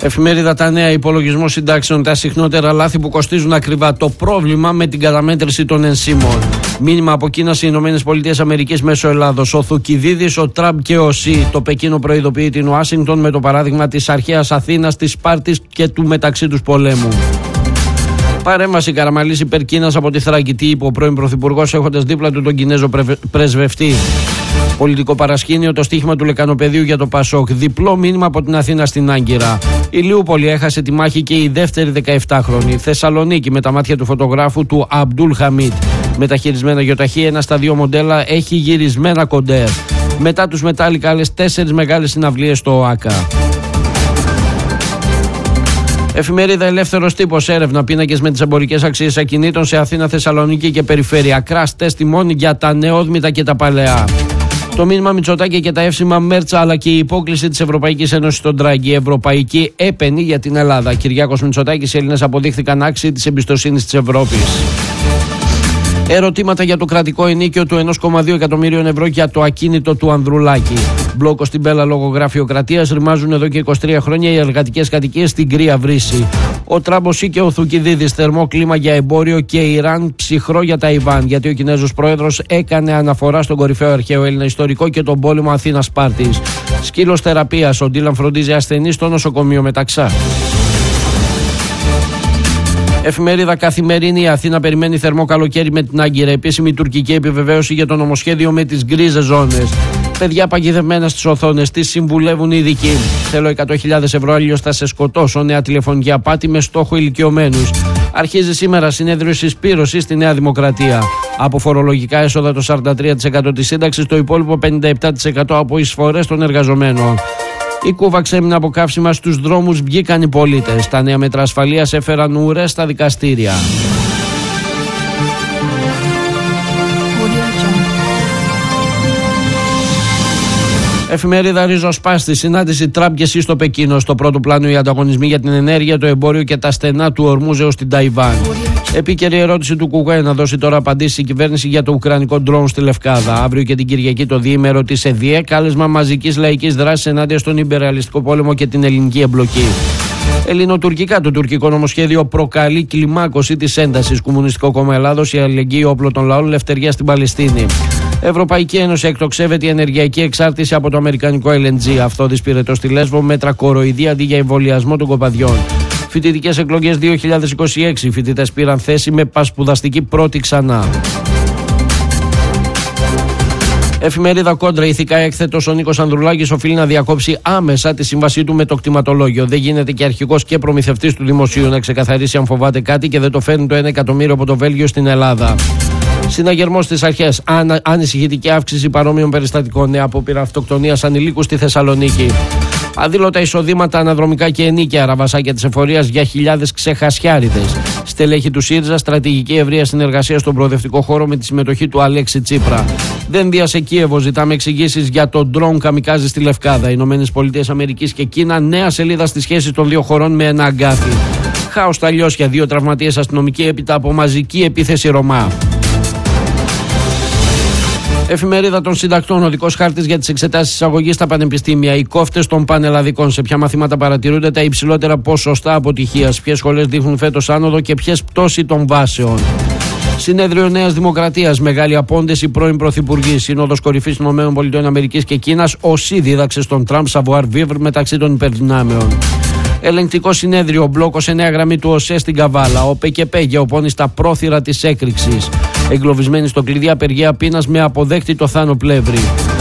Εφημερίδα Τα Νέα, υπολογισμό συντάξεων, τα συχνότερα λάθη που κοστίζουν ακριβά. Το πρόβλημα με την καταμέτρηση των ενσύμων. Μήνυμα από Κίνα σε ΗΠΑ μέσω Ελλάδος. Ο Θουκυδίδης, ο Τραμπ και ο Σι. Το Πεκίνο προειδοποιεί την Ουάσιγκτον με το παράδειγμα της αρχαίας Αθήνας, της Σπάρτης και του μεταξύ τους πολέμου. Παρέμβαση Καραμαλής υπέρ Κίνας από τη Θράκη. Τι είπε ο πρώην Πρωθυπουργός έχοντας δίπλα του τον Κινέζο πρεσβευτή. Πολιτικό παρασκήνιο, το στοίχημα του Λεκανοπεδίου για το Πασόκ. Διπλό μήνυμα από την Αθήνα στην Άγκυρα. Η Λιούπολη έχασε τη μάχη και η δεύτερη 17χρονη. Θεσσαλονίκη με τα μάτια του φωτογράφου του Αμπτούλ Χαμίτ. Μεταχειρισμένα γιοταχή, ένα στα δύο μοντέλα έχει γυρισμένα κοντέρ. Μετά τους Μετάλλικα, άλλες 4 μεγάλες συναυλίες στο ΟΑΚΑ. Εφημερίδα Ελεύθερος Τύπος, έρευνα, πίνακες με τις εμπορικές αξίες ακινήτων σε Αθήνα, Θεσσαλονίκη και περιφέρεια. Κρας τεστ τιμών για τα νεόδμητα και τα παλαιά. Το μήνυμα Μητσοτάκη και τα εύσημα Μέρτσα, αλλά και η υπόκληση της Ευρωπαϊκής Ένωσης στον Ντράγκη. Ευρωπαϊκή έπαινη για την Ελλάδα. Κυριάκος Μητσοτάκης, οι Έλληνες αποδείχθηκαν άξιοι της εμπιστοσύνης της Ευρώπης. Ερωτήματα για το κρατικό ενίκιο του 1,2 εκατομμύριων ευρώ για το ακίνητο του Ανδρουλάκη. Μπλόκο στην Πέλα λόγω γραφειοκρατίας, ρημάζουν εδώ και 23 χρόνια οι εργατικές κατοικίες στην Κρύα Βρύση. Ο Τραμποσί και ο Θουκυδίδης, θερμό κλίμα για εμπόριο και Ιράν ψυχρό για Ταϊβάν. Γιατί ο Κινέζος πρόεδρος έκανε αναφορά στον κορυφαίο αρχαίο Έλληνα ιστορικό και τον πόλεμο Αθήνας-Σπάρτης. Σκύλος θεραπείας, ο Ντίλαν φροντίζει ασθενή στο νοσοκομείο Μεταξά. Εφημερίδα Καθημερινή, η Αθήνα περιμένει θερμό καλοκαίρι με την Άγκυρα. Επίσημη τουρκική επιβεβαίωση για το νομοσχέδιο με τις γκρίζες ζώνες. Παιδιά παγιδευμένα στις οθόνες, τις συμβουλεύουν οι ειδικοί. Θέλω 100.000 ευρώ, αλλιώς θα σε σκοτώσω. Νέα τηλεφωνική απάτη με στόχο ηλικιωμένους. Αρχίζει σήμερα συνέδριο συσπήρωσης στη Νέα Δημοκρατία. Από φορολογικά έσοδα το 43% της σύνταξης, το υπόλοιπο 57% από εισφορές των εργαζομένων. Η Κούβα ξέμεινε από καύσιμα, στους δρόμους βγήκαν οι πολίτες. Τα νέα μέτρα ασφαλείας έφεραν ουρές στα δικαστήρια. Εφημερίδα Ριζοσπάστη, συνάντηση Τραμπ και Σι στο Πεκίνο. Στο πρώτο πλάνο οι ανταγωνισμοί για την ενέργεια, το εμπόριο και τα στενά του Ορμούζ έως την Ταϊβάν. Επίκαιρη ερώτηση του Κουκουέ να δώσει τώρα απαντήσει η κυβέρνηση για το ουκρανικό ντρόουν στη Λευκάδα. Αύριο και την Κυριακή το διήμερο της ΕΔΙΕ, κάλεσμα μαζικής λαϊκής δράσης ενάντια στον ιμπεριαλιστικό πόλεμο και την ελληνική εμπλοκή. Ελληνοτουρκικά, το τουρκικό νομοσχέδιο προκαλεί κλιμάκωση της έντασης. Κομμουνιστικό Κόμμα Ελλάδος, η αλληλεγγύη όπλο των λαών, ελευθερία στην Παλαιστίνη. Ευρωπαϊκή Ένωση, εκτοξεύεται η ενεργειακή εξάρτηση από το αμερικανικό LNG. Αυτό δυσπυρετό στη Λέσβο, μέτρα κοροϊδία αντί για εμβολιασμό των κοπαδιών. Φοιτητικές εκλογές 2026. Οι φοιτητές πήραν θέση με πασπουδαστική πρώτη ξανά. Εφημερίδα Κόντρα, ηθικά έκθετος ο Νίκος Ανδρουλάκης οφείλει να διακόψει άμεσα τη σύμβασή του με το κτηματολόγιο. Δεν γίνεται και αρχηγός και προμηθευτής του δημοσίου να ξεκαθαρίσει αν φοβάται κάτι και δεν το φέρνει το 1 εκατομμύριο από το Βέλγιο στην Ελλάδα. Συναγερμός στις αρχές. Ανησυχητική αύξηση παρόμοιων περιστατικών. Νέα απόπειρα αυτοκτονίας ανηλίκου στη Θεσσαλονίκη. Αδήλωτα εισοδήματα αναδρομικά και ενίκαια, ραβασάκια της εφορίας για χιλιάδες ξεχασιάριδες. Στελέχη του ΣΥΡΙΖΑ, στρατηγική ευρεία συνεργασία στον προοδευτικό χώρο με τη συμμετοχή του Αλέξη Τσίπρα. Δεν δίασε Κίεβο, ζητάμε εξηγήσεις για τον ντρόουν καμικάζι στη Λευκάδα. Ηνωμένες Πολιτείες Αμερικής και Κίνα, νέα σελίδα στις σχέσεις των δύο χωρών με ένα αγκάθι. Χάος στα Λιώσια, 2 τραυματίες αστυνομικοί έπειτα από μαζική επίθεση Ρωμά. Εφημερίδα των Συντακτών, οδικός χάρτης για τις εξετάσεις εισαγωγής στα πανεπιστήμια. Οι κόφτες των πανελλαδικών. Σε ποια μαθήματα παρατηρούνται τα υψηλότερα ποσοστά αποτυχίας. Ποιες σχολές δείχνουν φέτος άνοδο και ποιες πτώση των βάσεων. Συνέδριο Νέας Δημοκρατίας. Μεγάλη απόντεση πρώην πρωθυπουργοί. Σύνοδος κορυφής των ΗΠΑ και Κίνας. Ο Σι δίδαξε στον Τραμπ savoir vivre μεταξύ των υπερδυνάμεων. Ελεγκτικό συνέδριο, μπλόκο σε νέα γραμμή του ΟΣΕ στην Καβάλα. Ο ΠΚΠ γεωπώνει στα πρόθυρα της έκρηξης. Εγκλωβισμένοι στο κλειδί, απεργία πείνας με αποδέκτητο Θάνο Πλεύρη.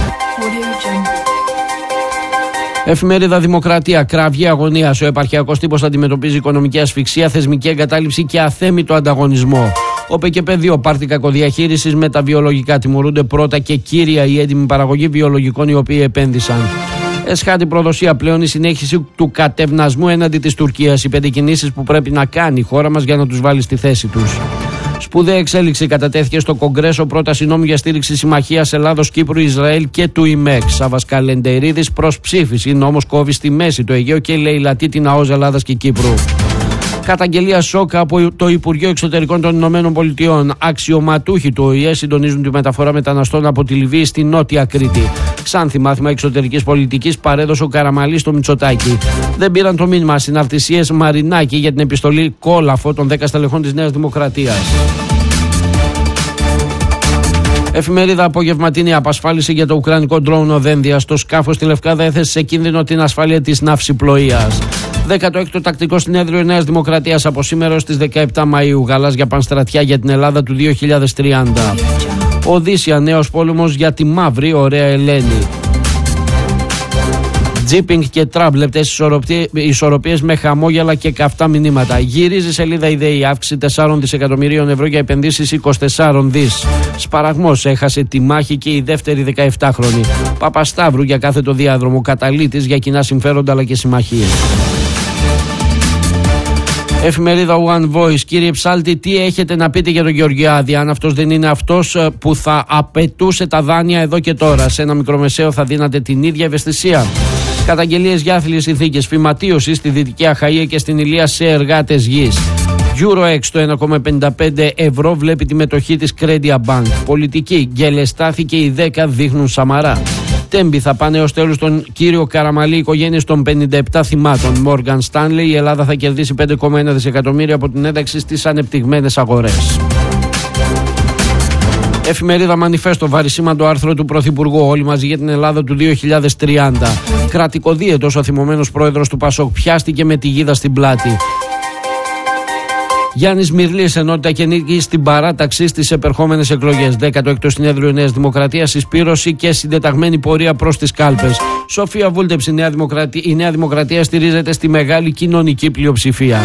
Εφημερίδα Δημοκρατία, κραυγή αγωνίας. Ο επαρχιακός τύπος αντιμετωπίζει οικονομική ασφυξία, θεσμική εγκατάλειψη και αθέμητο ανταγωνισμό. Ο ΠΚΠ 2, πάρτι κακοδιαχείρισης με τα βιολογικά. Τιμωρούνται πρώτα και κύρια η έντιμη παραγωγή βιολογικών οι οποίοι επένδυσαν. Εσχάτη προδοσία πλέον η συνέχιση του κατευνασμού έναντι της Τουρκίας. Οι 5 κινήσεις που πρέπει να κάνει η χώρα μας για να τους βάλει στη θέση τους. Σπουδαία εξέλιξη, κατατέθηκε στο Κογκρέσο πρόταση νόμου για στήριξη συμμαχίας Ελλάδος, Κύπρου, Ισραήλ και του ΙΜΕΚ. Σάββας Καλεντερίδης προς ψήφιση. Νόμος κόβει στη μέση το Αιγαίο και λαιλατεί την ΑΟΣ Ελλάδας και Κύπρου. Καταγγελία σοκ από το Υπουργείο Εξωτερικών των Ηνωμένων Πολιτειών. Αξιωματούχοι του ΟΗΕ συντονίζουν τη μεταφορά μεταναστών από τη Λιβύη στη Νότια Κρήτη. Ξάνθη, μάθημα εξωτερικής πολιτικής, παρέδωσε ο Καραμαλής στο Μητσοτάκη. Δεν πήραν το μήνυμα συναρτησίες Μαρινάκη για την επιστολή Κόλαφο των 10 στελεχών της Νέας Δημοκρατίας. Εφημερίδα Απογευματινή. Απασφάλιση για το ουκρανικό ντρόουν Οδένδια. Στο σκάφος στη Λευκάδα έθεσε σε κίνδυνο την ασφάλεια της ναυσιπλοείας. 16ο τακτικό συνέδριο Νέας Δημοκρατίας από σήμερα ως τις 17 Μαΐου. Γαλάζια πανστρατιά για την Ελλάδα του 2030. Οδύσσια, νέος πόλεμος για τη μαύρη ωραία Ελένη. Τζίπινγκ και Τραμπ, λεπτές ισορροπίες με χαμόγελα και καυτά μηνύματα. Γυρίζει σελίδα η ΔΕΗ, αύξηση 4 δισεκατομμυρίων ευρώ για επενδύσεις 24 δις. Σπαραγμός, έχασε τη μάχη και η δεύτερη 17χρονη. Παπασταύρου για κάθετο διάδρομο, καταλήτης για κοινά συμφέροντα αλλά και συμμαχίες. Εφημερίδα One Voice. Κύριε Ψάλτη, τι έχετε να πείτε για τον Γεωργιάδη? Αν αυτός δεν είναι αυτός που θα απαιτούσε τα δάνεια εδώ και τώρα, σε ένα μικρομεσαίο θα δίνατε την ίδια ευαισθησία? Καταγγελίες για άθλιες συνθήκες, φυματίωση στη Δυτική Αχαΐα και στην Ηλία σε εργάτες γης. EuroX το 1,55 ευρώ βλέπει τη μετοχή της Credit Bank. Πολιτική, γκελεστάθηκε οι 10 δείχνουν Σαμαρά. Τέμπη, θα πάνε ως τέλος τον κύριο Καραμαλή οικογένειες των 57 θυμάτων. Morgan Stanley, η Ελλάδα θα κερδίσει 5,1 δισεκατομμύρια από την ένταξη στις ανεπτυγμένες αγορές. Εφημερίδα Μανιφέστο, βαρισίμαντο άρθρο του Πρωθυπουργού. Όλοι μαζί για την Ελλάδα του 2030. Κρατικοδίαιτος ο θυμωμένος πρόεδρος του ΠΑΣΟΚ πιάστηκε με τη γίδα στην πλάτη. Γιάννης Μυρλής, ενότητα και νίκη στην παράταξη στις επερχόμενες εκλογές. 16ο συνέδριο Νέας Δημοκρατίας, συσπήρωση και συντεταγμένη πορεία προς τις κάλπες. Σοφία Βούλτεψη, η Νέα Δημοκρατία στηρίζεται στη μεγάλη κοινωνική πλειοψηφία.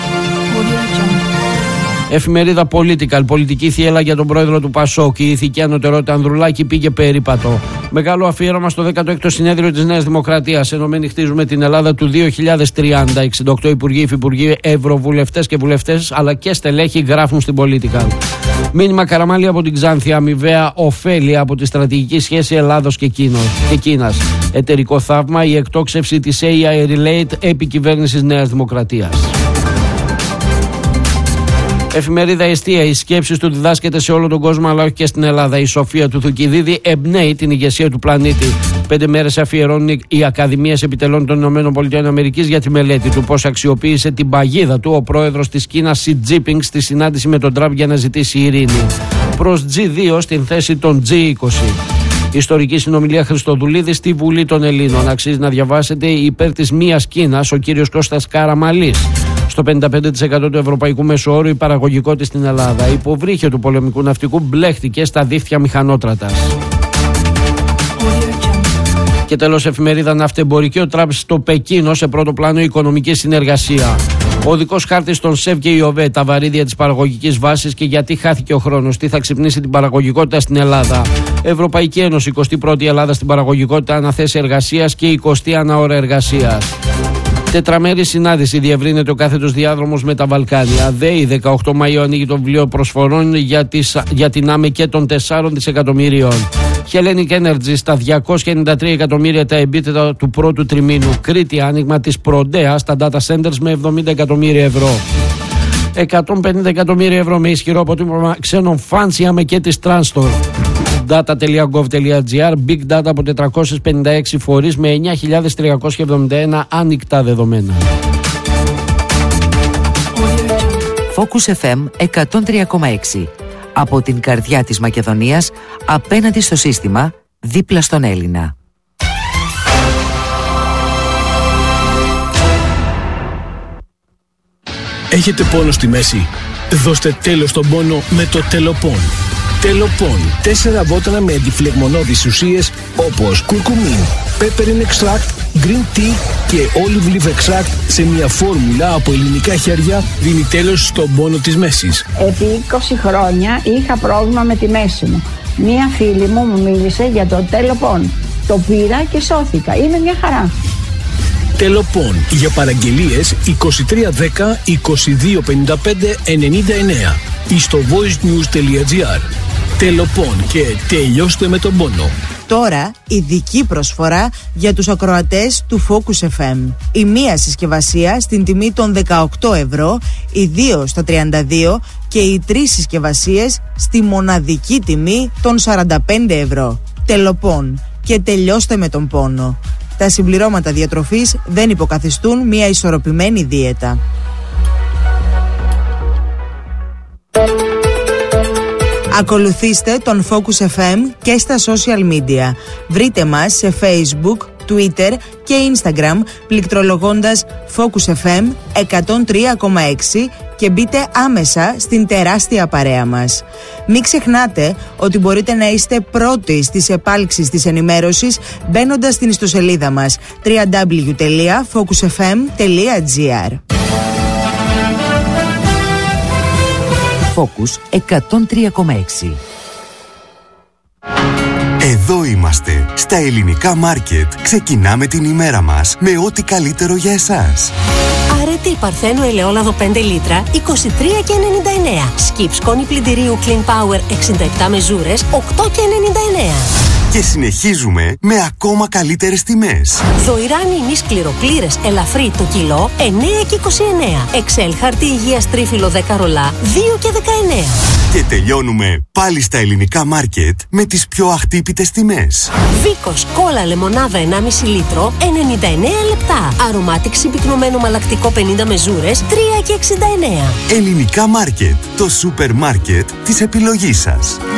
Εφημερίδα Political, πολιτική θύελλα για τον πρόεδρο του ΠΑΣΟΚ. Η ηθική ανωτερότητα Ανδρουλάκη πήγε περίπατο. Μεγάλο αφιέρωμα στο 16ο συνέδριο της Νέας Δημοκρατίας. Ενωμένοι χτίζουμε την Ελλάδα του 2030. 68 υπουργοί, υφυπουργοί, ευρωβουλευτές και βουλευτές, αλλά και στελέχοι γράφουν στην Political. Μήνυμα Καραμάλη από την Ξάνθη. Αμοιβαία ωφέλεια από τη στρατηγική σχέση Ελλάδος και Κίνας. Εταιρικό θαύμα, η εκτόξευση της AI Relate επί κυβέρνησης Νέας Δημοκρατίας. Εφημερίδα Εστία. Οι σκέψεις του διδάσκεται σε όλο τον κόσμο, αλλά όχι και στην Ελλάδα. Η Σοφία του Θουκυδίδη εμπνέει την ηγεσία του πλανήτη. 5 μέρες αφιερώνουν οι Ακαδημίες Επιτελών των ΗΠΑ για τη μελέτη του. Πώς αξιοποίησε την παγίδα του ο πρόεδρος της Κίνας, Σι Τζίπινγκ, στη συνάντηση με τον Τραμπ για να ζητήσει ειρήνη. Προς G2 στην θέση των G20. Ιστορική συνομιλία Χριστοδουλίδη στη Βουλή των Ελλήνων. Αξίζει να διαβάσετε υπέρ της μίας Κίνας ο κύριος Κώστας Καραμαλής. Στο 55% του ευρωπαϊκού μέσου όρου η παραγωγικότητα στην Ελλάδα. Η υποβρύχια του πολεμικού ναυτικού μπλέχτηκε στα δίχτυα μηχανότρατας. Και τέλος, εφημερίδα Ναυτεμπορική. Ο Τραμπ στο Πεκίνο, σε πρώτο πλάνο η οικονομική συνεργασία. Ο οδικός χάρτης των ΣΕΒ και ΙΟΒΕ, τα βαρύδια της παραγωγικής βάσης και γιατί χάθηκε ο χρόνος, τι θα ξυπνήσει την παραγωγικότητα στην Ελλάδα. Ευρωπαϊκή Ένωση, 21η Ελλάδα στην παραγωγικότητα αναθέσει εργασίας και 20η αναώρα εργασίας. Τετραμέρη συνάντηση, διευρύνεται ο κάθετος διάδρομος με τα Βαλκάνια. ΔΕΗ, 18 Μαΐου ανοίγει το βιβλίο προσφορών για την ΆΜΕ και των 4 δισεκατομμυρίων. Hellenic Energy, στα 293 εκατομμύρια τα εμπίτετα του πρώτου τριμήνου. Κρήτη, άνοιγμα της Προντέα στα data centers με 70 εκατομμύρια ευρώ. 150 εκατομμύρια ευρώ με ισχυρό αποτύπωμα ξένων φανς η ΆΜΕ και της Transtore. Data.gov.gr, Big Data από 456 φορείς με 9.371 ανοιχτά δεδομένα. Focus FM 103,6. Από την καρδιά της Μακεδονίας, απέναντι στο σύστημα, δίπλα στον Έλληνα. Έχετε πόνο στη μέση? Δώστε τέλος στον πόνο με το Τελοπών. Τελοπών, 4 βότανα με αντιφλεγμονώδεις ουσίες όπως κουρκουμίν, peppermint extract, green tea και olive leaf extract σε μια φόρμουλα από ελληνικά χέρια δίνει τέλος στον πόνο της μέσης. Επί 20 χρόνια είχα πρόβλημα με τη μέση μου. Μία φίλη μου μίλησε για το Τελοπών. Το πήρα και σώθηκα. Είναι μια χαρά. Τελοπών. Για παραγγελίες 2310 2255 99 ή στο voicenews.gr. Τελοπών και τελειώστε με τον πόνο. Τώρα ειδική προσφορά για τους ακροατές του Focus FM. Η μία συσκευασία στην τιμή των 18 ευρώ, οι 2 στα 32 και οι 3 συσκευασίες στη μοναδική τιμή των 45 ευρώ. Τελοπών. και τελειώστε με τον πόνο. Τα συμπληρώματα διατροφής δεν υποκαθιστούν μια ισορροπημένη δίαιτα. Ακολουθήστε τον Focus FM και στα social media. Βρείτε μας σε Facebook, Twitter και Instagram πληκτρολογώντας Focus FM 103,6 και μπείτε άμεσα στην τεράστια παρέα μας. Μην ξεχνάτε ότι μπορείτε να είστε πρώτοι στις επάλξεις της ενημέρωσης μπαίνοντας στην ιστοσελίδα μας www.focusfm.gr. Focus 103,6. Εδώ είμαστε, στα ελληνικά μάρκετ. Ξεκινάμε την ημέρα μας με ό,τι καλύτερο για εσάς. Αρετή Παρθένου ελαιόλαδο 5 λίτρα, 23,99. Skip σκόνη πλυντηρίου Clean Power 67 μεζούρες, 8,99. Και συνεχίζουμε με ακόμα καλύτερες τιμές. Δοϊράνι ημί σκληροπλήρες ελαφρύ το κιλό, 9,29. Εξέλ χαρτί υγείας τρίφυλλο 10 ρολά, 2,19. Και τελειώνουμε πάλι στα ελληνικά μάρκετ με τις πιο αχτύπητες τιμές. Βίκος κόλλα λεμονάδα 1,5 λίτρο, 99 λεπτά. Αρωμάτικ συμπυκνωμένο μαλακτικό 50 μεζούρες, 3,69. Ελληνικά μάρκετ, το σούπερ μάρκετ της επιλογής σας.